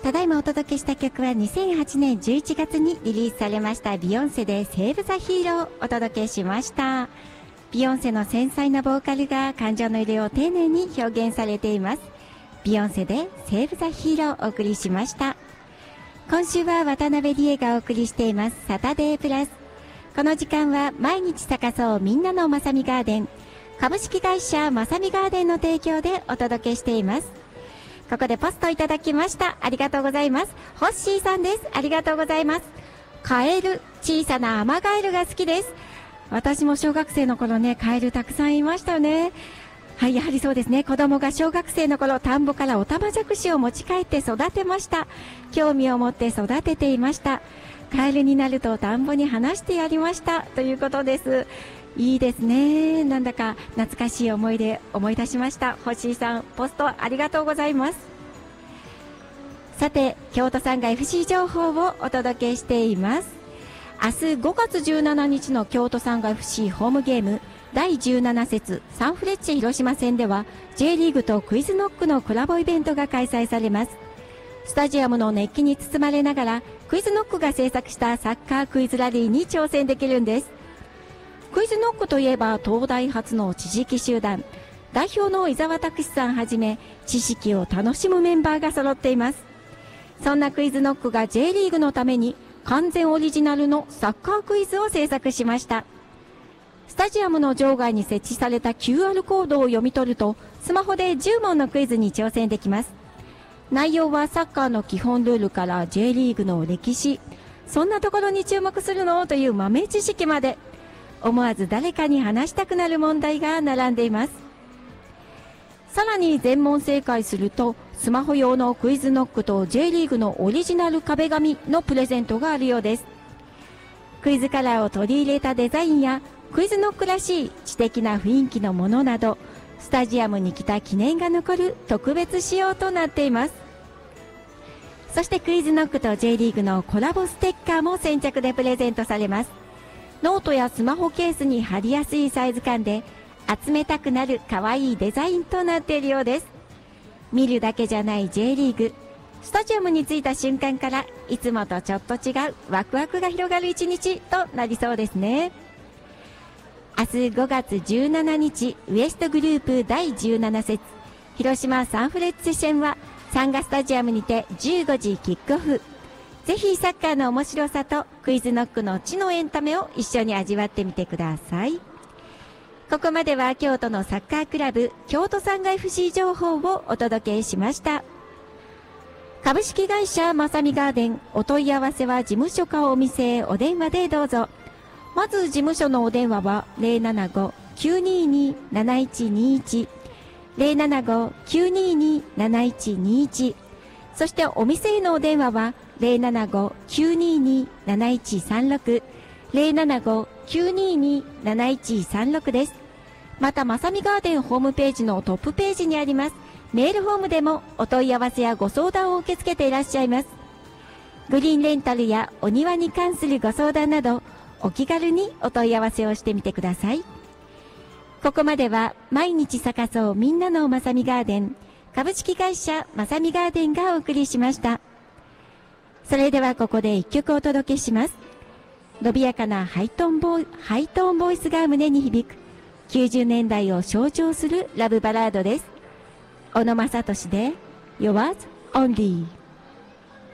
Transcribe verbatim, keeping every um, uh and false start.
ただいまお届けした曲はにせんはちねんじゅういちがつにリリースされましたビヨンセでセーブ・ザ・ヒーローをお届けしました。ビヨンセの繊細なボーカルが感情の揺れを丁寧に表現されています。ビヨンセでセーブ・ザ・ヒーローをお送りしました。今週は渡辺理恵がお送りしていますサタデープラス。この時間は毎日咲かそうみんなのまさみガーデン、株式会社まさみガーデンの提供でお届けしています。ここでポストいただきました。ありがとうございます。ホッシーさんです。ありがとうございます。カエル、小さなアマガエルが好きです。私も小学生の頃ね、カエルたくさんいましたよね。はい、やはりそうですね。子供が小学生の頃、田んぼからオタマジャクシを持ち帰って育てました。興味を持って育てていました。カエルになると田んぼに放してやりましたということです。いいですね。なんだか懐かしい思い出思い出しました。星井さん、ポストありがとうございます。さて、京都サンガ エフシー 情報をお届けしています。明日ごがつじゅうしちにちの京都サンガ エフシー ホームゲームだいじゅうなな節サンフレッチェ広島戦では J リーグとクイズノックのコラボイベントが開催されます。スタジアムの熱気に包まれながらクイズノックが制作したサッカークイズラリーに挑戦できるんです。クイズノックといえば東大発の知識集団、代表の伊沢拓司さんはじめ知識を楽しむメンバーが揃っています。そんなクイズノックが J リーグのために完全オリジナルのサッカークイズを制作しました。スタジアムの場外に設置された キューアール コードを読み取るとスマホでじゅうもんのクイズに挑戦できます。内容はサッカーの基本ルールから J リーグの歴史、そんなところに注目するのという豆知識まで、思わず誰かに話したくなる問題が並んでいます。さらに全問正解するとスマホ用のクイズノックと J リーグのオリジナル壁紙のプレゼントがあるようです。クイズカラーを取り入れたデザインやクイズノックらしい知的な雰囲気のものなど、スタジアムに来た記念が残る特別仕様となっています。そしてクイズノックと J リーグのコラボステッカーも先着でプレゼントされます。ノートやスマホケースに貼りやすいサイズ感で集めたくなる可愛いデザインとなっているようです。見るだけじゃない J リーグ、スタジアムに着いた瞬間からいつもとちょっと違うワクワクが広がる一日となりそうですね。明日ごがつじゅうしちにちウエストグループだいじゅうなな節広島サンフレッチェ戦はサンガスタジアムにてじゅうごじキックオフ。ぜひサッカーの面白さとクイズノックの知のエンタメを一緒に味わってみてください。ここまでは京都のサッカークラブ京都サンガ エフシー 情報をお届けしました。株式会社まさみガーデン、お問い合わせは事務所かお店へお電話でどうぞ。まず事務所のお電話は ゼロななご きゅうにーにー なないちにーいち ゼロななご きゅうにーにー なないちにーいち、そしてお店へのお電話はゼロななご きゅうにーにー なないちさんろく ゼロななご きゅうにーにー なないちさんろく です。またまさみガーデンホームページのトップページにありますメールフォームでもお問い合わせやご相談を受け付けていらっしゃいます。グリーンレンタルやお庭に関するご相談などお気軽にお問い合わせをしてみてください。ここまでは毎日咲かそうみんなのまさみガーデン、株式会社まさみガーデンがお送りしました。それではここで一曲お届けします。伸びやかなハイトーンボイ、ハイトーンボイスが胸に響くきゅうじゅうねんだいを象徴するラブバラードです。小野正利で Yours Only。